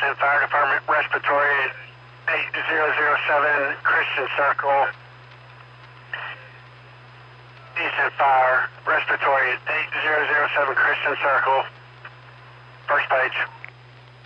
Easton Fire Department, respiratory 8007 Christian Circle. Easton Fire, respiratory 8007 Christian Circle. First page.